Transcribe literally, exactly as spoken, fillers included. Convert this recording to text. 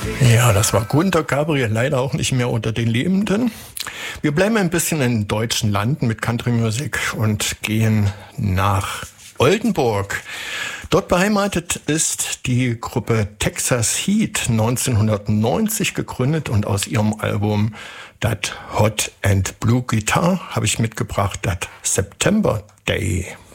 Ja, das war Gunter Gabriel, leider auch nicht mehr unter den Lebenden. Wir bleiben ein bisschen in deutschen Landen mit Country Music und gehen nach Oldenburg. Dort beheimatet ist die Gruppe Texas Heat, neunzehnhundertneunzig gegründet, und aus ihrem Album Dat Hot and Blue Guitar habe ich mitgebracht, Dat September Day.